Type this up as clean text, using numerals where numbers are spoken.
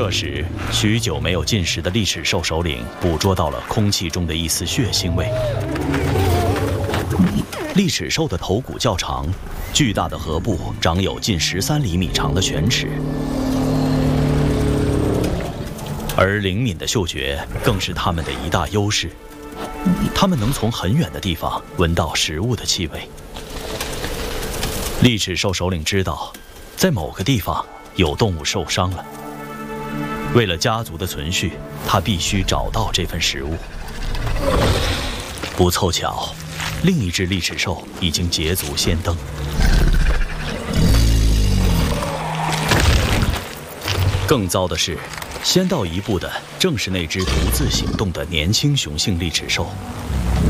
这时，许久没有进食的利齿兽首领捕捉到了空气中的一丝血腥味。利齿兽的头骨较长，巨大的颌部长有近13厘米长的犬齿，而灵敏的嗅觉更是它们的一大优势。它们能从很远的地方闻到食物的气味。利齿兽首领知道，在某个地方有动物受伤了。为了家族的存续，他必须找到这份食物。不凑巧，另一只利齿兽已经捷足先登。更糟的是，先到一步的正是那只独自行动的年轻雄性利齿兽。